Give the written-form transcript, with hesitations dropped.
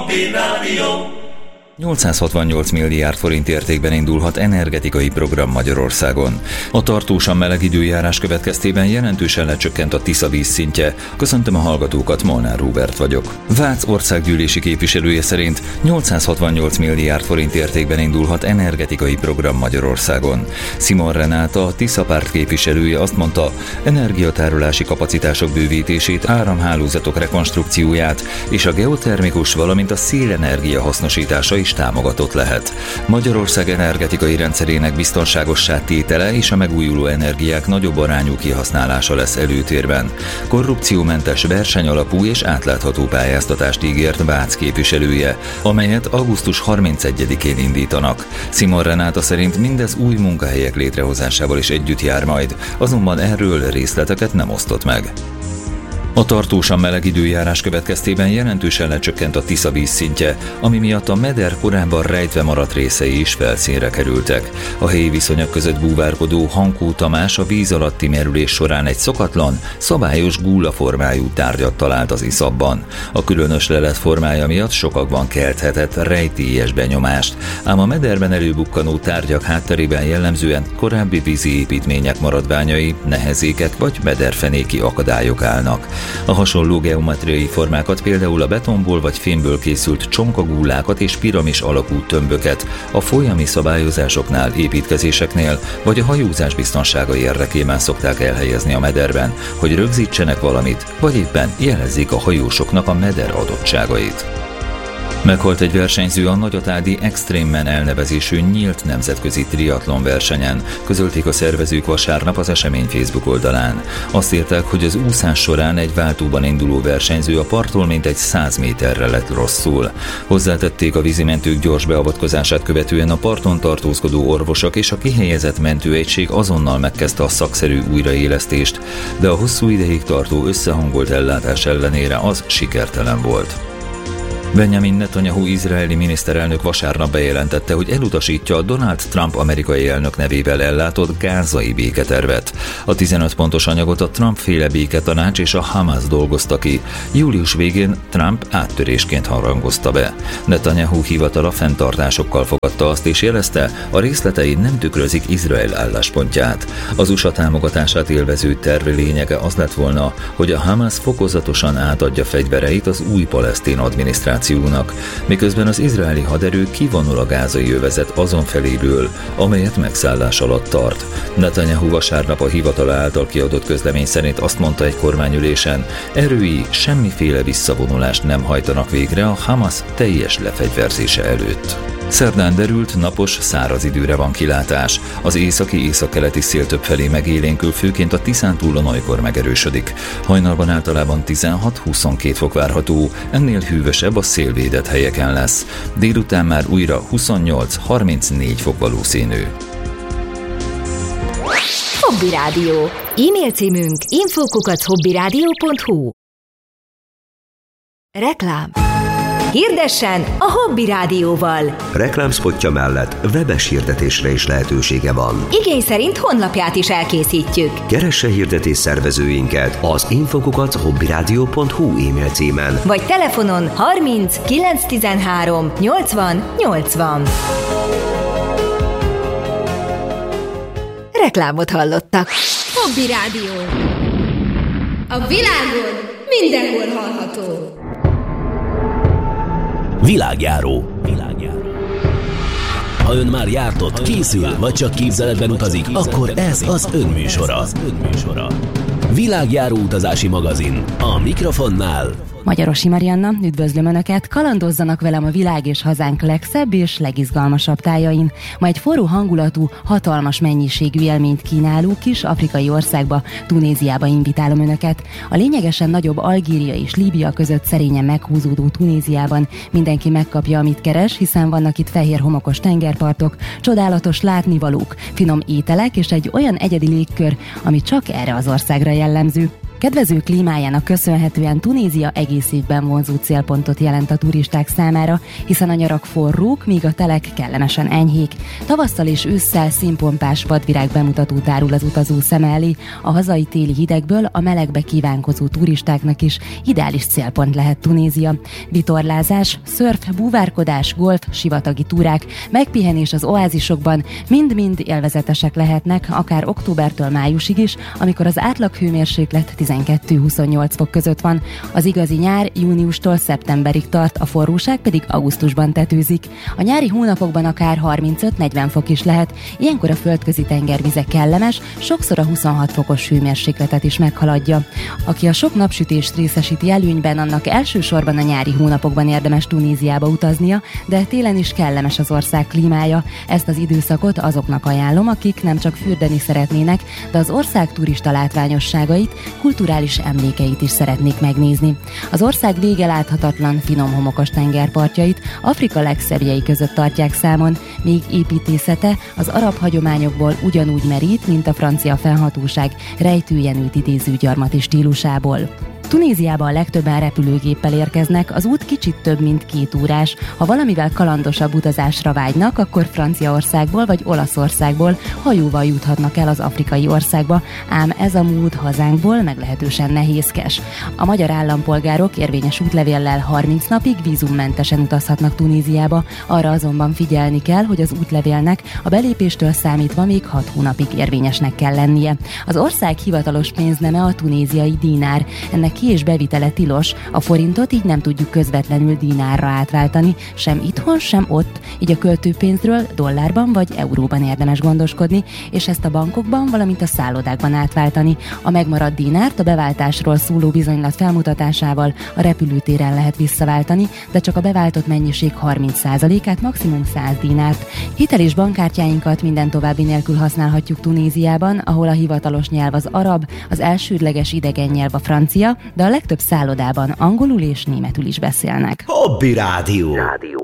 Hobby Rádió. 868 milliárd forint értékben indulhat energetikai program Magyarországon. A tartósan meleg időjárás következtében jelentősen lecsökkent a Tisza vízszintje. Köszöntöm a hallgatókat, Molnár Róbert vagyok. Vác országgyűlési képviselője szerint 868 milliárd forint értékben indulhat energetikai program Magyarországon. Simon Renáta, a Tisza párt képviselője azt mondta, energiatárolási kapacitások bővítését, áramhálózatok rekonstrukcióját és a geotermikus, valamint a szélenergia hasznosítása is támogatott lehet. Magyarország energetikai rendszerének biztonságossá tétele és a megújuló energiák nagyobb arányú kihasználása lesz előtérben. Korrupciómentes, versenyalapú és átlátható pályáztatást ígért Vác képviselője, amelyet augusztus 31-én indítanak. Simon Renáta szerint mindez új munkahelyek létrehozásával is együtt jár majd, azonban erről részleteket nem osztott meg. A tartósan meleg időjárás következtében jelentősen lecsökkent a Tisza vízszintje, ami miatt a meder korábban rejtve maradt részei is felszínre kerültek. A helyi viszonyok között búvárkodó Hankó Tamás a víz alatti merülés során egy szokatlan, szabályos gúllaformájú tárgyat talált az iszapban. A különös lelet formája miatt sokakban kelthetett rejtélyes benyomást, ám a mederben előbukkanó tárgyak hátterében jellemzően korábbi vízi építmények maradványai, nehezékek vagy mederfenéki akadályok állnak. A hasonló geometriai formákat, például a betonból vagy fémből készült csonkagúlákat és piramis alakú tömböket a folyami szabályozásoknál, építkezéseknél vagy a hajózás biztonsága érdekében szokták elhelyezni a mederben, hogy rögzítsenek valamit, vagy éppen jelezzék a hajósoknak a meder adottságait. Meghalt egy versenyző a Nagyatádi Extreme elnevezésű nyílt nemzetközi triatlon versenyen, közölték a szervezők vasárnap az esemény Facebook oldalán. Azt írták, hogy az úszás során egy váltóban induló versenyző a parttól mintegy 100 méterre lett rosszul. Hozzátették, a vízimentők gyors beavatkozását követően a parton tartózkodó orvosok és a kihelyezett mentőegység azonnal megkezdte a szakszerű újraélesztést, de a hosszú ideig tartó összehangolt ellátás ellenére az sikertelen volt. Benjamin Netanyahu izraeli miniszterelnök vasárnap bejelentette, hogy elutasítja a Donald Trump amerikai elnök nevével ellátott gázai béketervet. A 15 pontos anyagot a Trump-féle béketanács és a Hamas dolgozta ki. Július végén Trump áttörésként harangozta be. Netanyahu hivatala fenntartásokkal fogadta azt és jelezte, a részletei nem tükrözik Izrael álláspontját. Az USA támogatását élvező terv lényege az lett volna, hogy a Hamas fokozatosan átadja fegyvereit az új palesztin adminisztrációnak, miközben az izraeli haderő kivonul a gázai övezet azon feléről, amelyet megszállás alatt tart. Netanyahu vasárnap a hivatala által kiadott közlemény szerint azt mondta egy kormányülésen, erői semmiféle visszavonulást nem hajtanak végre a Hamas teljes lefegyverzése előtt. Szerdán derült, napos, száraz időre van kilátás. Az északi-északkeleti szél többfelé megélénkül, főként a Tiszántúlon olykor megerősödik. Hajnalban általában 16-22 fok várható, ennél hűvösebb a szélvédett helyeken lesz. Délután már újra 28-34 fok valószínű. Hobby Rádió. E-mail címünk info@hobbyradio.hu. Reklám. Hirdessen a Hobby Rádióval! Reklámszpotja mellett webes hirdetésre is lehetősége van. Igény szerint honlapját is elkészítjük. Keresse hirdetés szervezőinket az info@hobbyradio.hu e-mail címen. Vagy telefonon 30 913 80 80. Reklámot hallottak. Hobby Rádió. A világon mindenhol hallható. Világjáró. Ha ön már jártott, készül, vagy csak képzeletben utazik, akkor ez az önműsora. Világjáró utazási magazin. A mikrofonnál Magyarosi Marianna, üdvözlöm Önöket, kalandozzanak velem a világ és hazánk legszebb és legizgalmasabb tájain. Ma egy forró hangulatú, hatalmas mennyiségű élményt kínáló kis afrikai országba, Tunéziába invitálom Önöket. A lényegesen nagyobb Algéria és Líbia között szerényen meghúzódó Tunéziában mindenki megkapja, amit keres, hiszen vannak itt fehér homokos tengerpartok, csodálatos látnivalók, finom ételek és egy olyan egyedi légkör, ami csak erre az országra jellemző. Kedvező klímájának köszönhetően Tunézia egész évben vonzó célpontot jelent a turisták számára, hiszen a nyarak forrók, míg a telek kellemesen enyhék. Tavasszal és ősszel színpompás vadvirág bemutató tárul az utazó szem elé, a hazai téli hidegből a melegbe kívánkozó turistáknak is ideális célpont lehet Tunézia. Vitorlázás, szörf, búvárkodás, golf, sivatagi túrák, megpihenés az oázisokban mind-mind élvezetesek lehetnek, akár októbertől májusig is, amikor az átlag hőmérséklet 12-28 fok között van. Az igazi nyár júniustól szeptemberig tart, a forróság pedig augusztusban tetőzik. A nyári hónapokban akár 35-40 fok is lehet, ilyenkor a földközi tengervize kellemes, sokszor a 26 fokos hőmérsékletet is meghaladja. Aki a sok napsütést részesíti előnyben, annak elsősorban a nyári hónapokban érdemes Tunéziába utaznia, de télen is kellemes az ország klímája. Ezt az időszakot azoknak ajánlom, akik nem csak fürdeni szeretnének, de az ország turista látványosságait, kulturális emlékeit is szeretnék megnézni. Az ország vége láthatatlan, finom homokos tengerpartjait Afrika legszebbjei között tartják számon, míg építészete az arab hagyományokból ugyanúgy merít, mint a francia fennhatóság rejtőjenőt idéző gyarmati stílusából. Tunéziába a legtöbben repülőgéppel érkeznek, az út kicsit több mint 2 órás. Ha valamivel kalandosabb utazásra vágynak, akkor Franciaországból vagy Olaszországból hajóval juthatnak el az afrikai országba, ám ez a mód hazánkból meglehetősen nehézkes. A magyar állampolgárok érvényes útlevéllel 30 napig vízummentesen utazhatnak Tunéziába, arra azonban figyelni kell, hogy az útlevélnek a belépéstől számítva még 6 hónapig érvényesnek kell lennie. Az ország hivatalos pénzneme a tunéziai dinár, ennek ki- és bevitele tilos, a forintot így nem tudjuk közvetlenül dinárra átváltani, sem itthon, sem ott, így a költőpénzről dollárban vagy euróban érdemes gondoskodni, és ezt a bankokban, valamint a szállodákban átváltani. A megmaradt dinárt a beváltásról szóló bizonylat felmutatásával a repülőtéren lehet visszaváltani, de csak a beváltott mennyiség 30%-át, maximum 100 dinárt. Hitel- és bankkártyáinkat minden további nélkül használhatjuk Tunéziában, ahol a hivatalos nyelv az arab, az elsődleges idegen nyelv a francia, de a legtöbb szállodában angolul és németül is beszélnek. Hobby Rádió.